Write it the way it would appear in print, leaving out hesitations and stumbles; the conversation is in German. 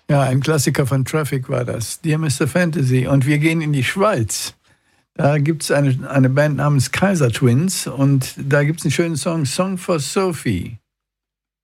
Ja, ein Klassiker von Traffic war das. Dear Mr. Fantasy. Und wir gehen in die Schweiz. Da gibt es eine Band namens Kaiser Twins und da gibt es einen schönen Song, Song for Sophie.